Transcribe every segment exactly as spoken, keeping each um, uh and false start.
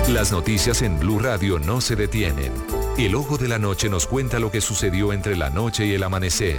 Las noticias en Blue Radio no se detienen. El Ojo de la Noche nos cuenta lo que sucedió entre la noche y el amanecer.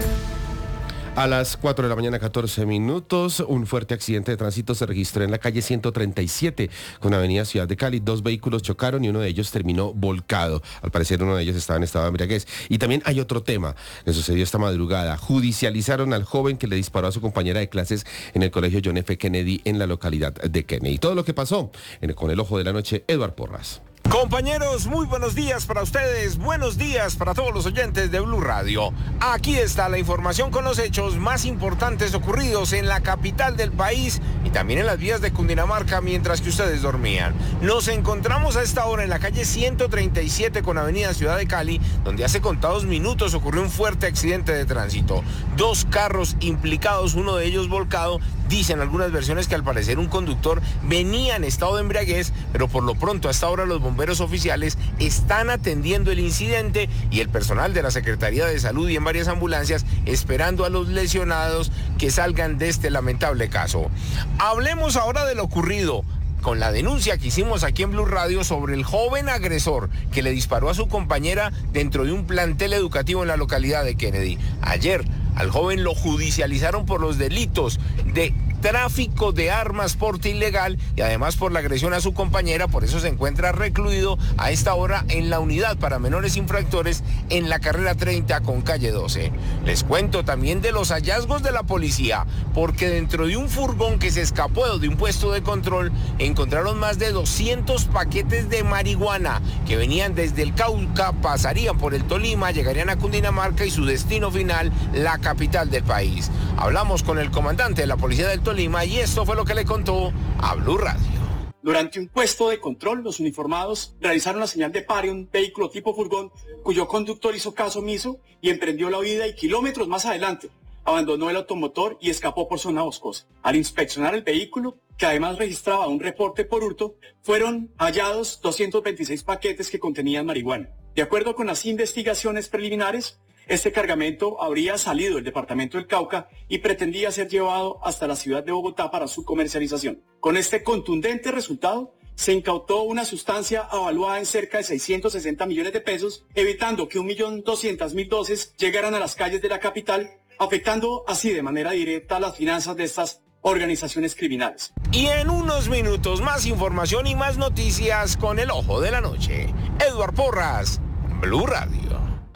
A las cuatro de la mañana, catorce minutos, un fuerte accidente de tránsito se registró en la calle ciento treinta y siete con avenida Ciudad de Cali. Dos vehículos chocaron y uno de ellos terminó volcado. Al parecer uno de ellos estaba en estado de embriaguez. Y también hay otro tema que sucedió esta madrugada. Judicializaron al joven que le disparó a su compañera de clases en el colegio John F. Kennedy en la localidad de Kennedy. Todo lo que pasó en, con el Ojo de la Noche, Eduard Porras. Compañeros, muy buenos días para ustedes, buenos días para todos los oyentes de Blue Radio. Aquí está la información con los hechos más importantes ocurridos en la capital del país y también en las vías de Cundinamarca mientras que ustedes dormían. Nos encontramos a esta hora en la calle ciento treinta y siete con avenida Ciudad de Cali, donde hace contados minutos ocurrió un fuerte accidente de tránsito. Dos carros implicados, uno de ellos volcado. Dicen algunas versiones que al parecer un conductor venía en estado de embriaguez, pero por lo pronto hasta ahora los bomberos oficiales están atendiendo el incidente y el personal de la Secretaría de Salud y en varias ambulancias esperando a los lesionados que salgan de este lamentable caso. Hablemos ahora de lo ocurrido con la denuncia que hicimos aquí en Blue Radio sobre el joven agresor que le disparó a su compañera dentro de un plantel educativo en la localidad de Kennedy. Ayer al joven lo judicializaron por los delitos de tráfico de armas, porte ilegal y además por la agresión a su compañera. Por eso se encuentra recluido a esta hora en la unidad para menores infractores en la carrera treinta con calle doce. Les cuento también de los hallazgos de la policía, porque dentro de un furgón que se escapó de un puesto de control encontraron más de doscientos paquetes de marihuana que venían desde el Cauca, pasarían por el Tolima, llegarían a Cundinamarca y su destino final, la capital del país. Hablamos con el comandante de la policía del Tolima y esto fue lo que le contó a Blue Radio. Durante un puesto de control, los uniformados realizaron la señal de pare a un vehículo tipo furgón cuyo conductor hizo caso omiso y emprendió la huida y kilómetros más adelante abandonó el automotor y escapó por zona boscosa. Al inspeccionar el vehículo, que además registraba un reporte por hurto, fueron hallados doscientos veintiséis paquetes que contenían marihuana. De acuerdo con las investigaciones preliminares, este cargamento habría salido del departamento del Cauca y pretendía ser llevado hasta la ciudad de Bogotá para su comercialización. Con este contundente resultado, se incautó una sustancia avaluada en cerca de seiscientos sesenta millones de pesos, evitando que un millón doscientas mil dosis llegaran a las calles de la capital, afectando así de manera directa las finanzas de estas organizaciones criminales. Y en unos minutos más información y más noticias con el Ojo de la Noche. Eduard Porras, Blue Radio.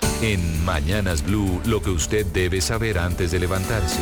En Mañanas Blue, lo que usted debe saber antes de levantarse.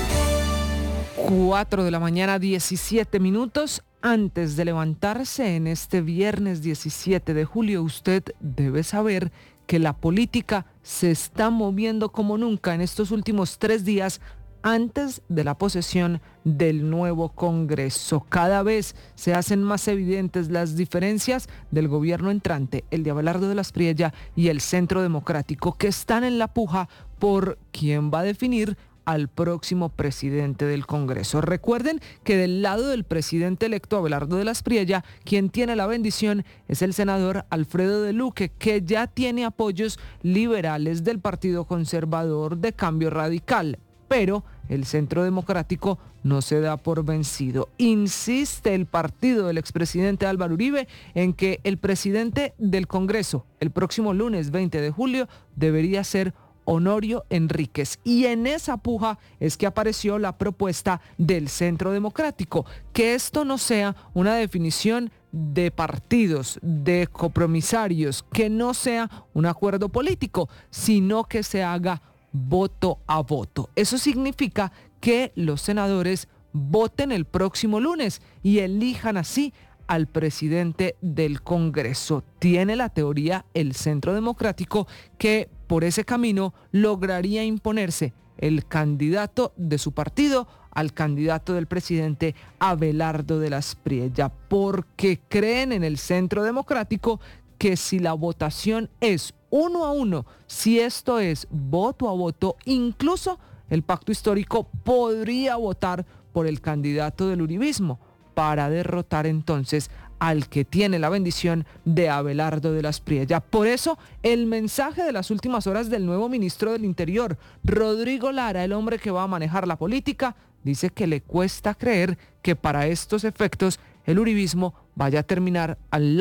cuatro de la mañana, diecisiete minutos. Antes de levantarse en este viernes diecisiete de julio, usted debe saber que la política se está moviendo como nunca en estos últimos tres días antes de la posesión del nuevo Congreso. Cada vez se hacen más evidentes las diferencias del gobierno entrante, el de Abelardo de la Espriella y el Centro Democrático, que están en la puja por quién va a definir al próximo presidente del Congreso. Recuerden que del lado del presidente electo Abelardo de la Espriella, quien tiene la bendición es el senador Alfredo de Luque, que ya tiene apoyos liberales del Partido Conservador de Cambio Radical. Pero el Centro Democrático no se da por vencido. Insiste el partido del expresidente Álvaro Uribe en que el presidente del Congreso, el próximo lunes veinte de julio, debería ser Honorio Enríquez. Y en esa puja es que apareció la propuesta del Centro Democrático, que esto no sea una definición de partidos, de compromisarios, que no sea un acuerdo político, sino que se haga voto a voto. Eso significa que los senadores voten el próximo lunes y elijan así al presidente del Congreso. Tiene la teoría el Centro Democrático que por ese camino lograría imponerse el candidato de su partido al candidato del presidente Abelardo de la Espriella, porque creen en el Centro Democrático que si la votación es uno a uno, si esto es voto a voto, incluso el pacto histórico podría votar por el candidato del uribismo para derrotar entonces al que tiene la bendición de Abelardo de la Espriella. Por eso, el mensaje de las últimas horas del nuevo ministro del Interior, Rodrigo Lara, el hombre que va a manejar la política, dice que le cuesta creer que para estos efectos el uribismo vaya a terminar al lado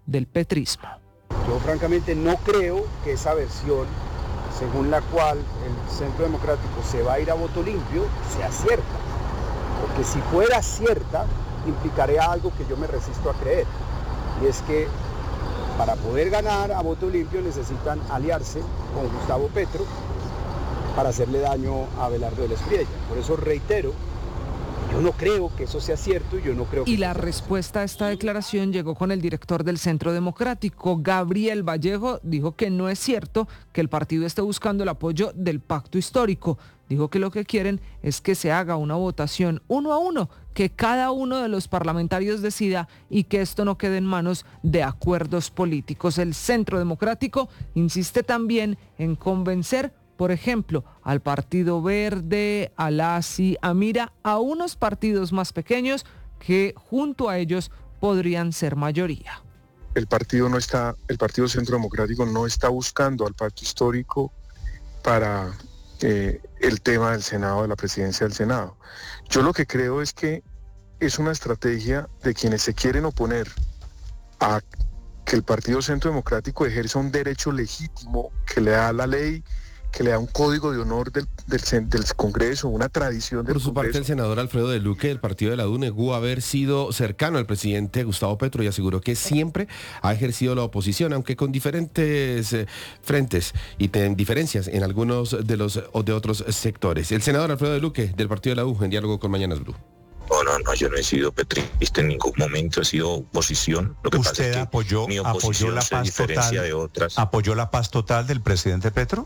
del petrismo. Yo francamente no creo que esa versión, según la cual el Centro Democrático se va a ir a voto limpio, sea cierta. Porque si fuera cierta, implicaría algo que yo me resisto a creer. Y es que para poder ganar a voto limpio necesitan aliarse con Gustavo Petro para hacerle daño a Abelardo del Espriella. Por eso reitero, yo no creo que eso sea cierto y yo no creo que... Y la respuesta a esta declaración llegó con el director del Centro Democrático, Gabriel Vallejo. Dijo que no es cierto que el partido esté buscando el apoyo del pacto histórico. Dijo que lo que quieren es que se haga una votación uno a uno, que cada uno de los parlamentarios decida y que esto no quede en manos de acuerdos políticos. El Centro Democrático insiste también en convencer, por ejemplo, al Partido Verde, a la A S I, a Mira, a unos partidos más pequeños que junto a ellos podrían ser mayoría. El partido no está, el Partido Centro Democrático no está buscando al pacto histórico para eh, el tema del Senado, de la presidencia del Senado. Yo lo que creo es que es una estrategia de quienes se quieren oponer a que el Partido Centro Democrático ejerza un derecho legítimo que le da la ley, que le da un código de honor del, del, del Congreso, una tradición del Por su Congreso. parte, el senador Alfredo de Luque, del partido de la U, negó haber sido cercano al presidente Gustavo Petro y aseguró que siempre ha ejercido la oposición, aunque con diferentes eh, frentes y ten, diferencias en algunos de los o de otros sectores. El senador Alfredo de Luque, del partido de la U, en diálogo con Mañanas Blue. No, no, no, yo no he sido petrista en ningún momento, he sido oposición. Lo que ¿Usted pasa es que apoyó, mi apoyó oposición la se paz diferencia total, de otras. ¿Apoyó la paz total del presidente Petro?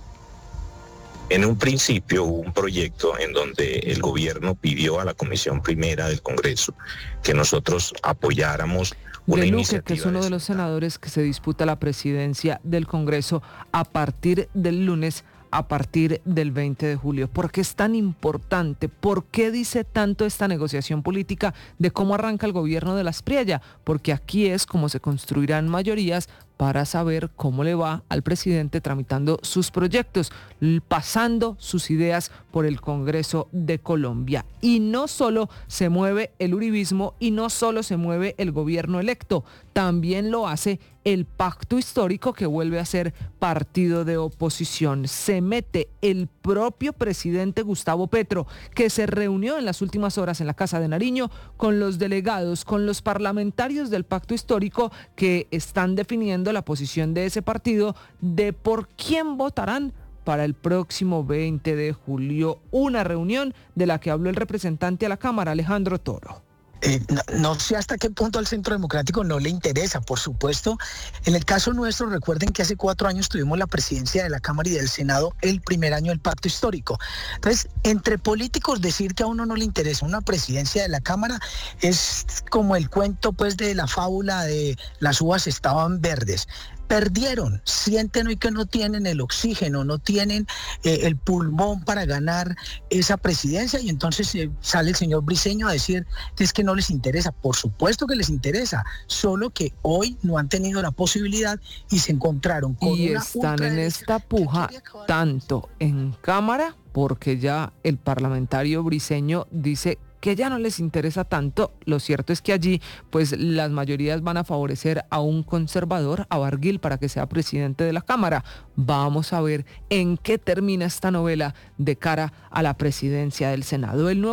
En un principio hubo un proyecto en donde el gobierno pidió a la Comisión Primera del Congreso que nosotros apoyáramos una de Luque, iniciativa. que es uno de los senadores que se disputa la presidencia del Congreso a partir del lunes, a partir del veinte de julio. ¿Por qué es tan importante? ¿Por qué dice tanto esta negociación política de cómo arranca el gobierno de la Espriella? Porque aquí es como se construirán mayorías para saber cómo le va al presidente tramitando sus proyectos, pasando sus ideas por el Congreso de Colombia. Y no solo se mueve el uribismo y no solo se mueve el gobierno electo, también lo hace el pacto histórico, que vuelve a ser partido de oposición. Se mete el propio presidente Gustavo Petro, que se reunió en las últimas horas en la Casa de Nariño con los delegados, con los parlamentarios del pacto histórico que están definiendo la posición de ese partido de por quién votarán para el próximo veinte de julio. Una reunión de la que habló el representante a la Cámara, Alejandro Toro. Eh, no, no sé hasta qué punto al Centro Democrático no le interesa, por supuesto. En el caso nuestro, recuerden que hace cuatro años tuvimos la presidencia de la Cámara y del Senado, el primer año del pacto histórico. Entonces, entre políticos, decir que a uno no le interesa una presidencia de la Cámara es como el cuento pues de la fábula de las uvas estaban verdes. Perdieron, sienten hoy que no tienen el oxígeno, no tienen eh, el pulmón para ganar esa presidencia, y entonces eh, sale el señor Briceño a decir que es que no les interesa. Por supuesto que les interesa, solo que hoy no han tenido la posibilidad y se encontraron con y una están en esta puja tanto en Cámara, porque ya el parlamentario Briceño dice que ya no les interesa tanto. Lo cierto es que allí pues las mayorías van a favorecer a un conservador, a Barguil, para que sea presidente de la Cámara. Vamos a ver en qué termina esta novela de cara a la presidencia del Senado. El nuevo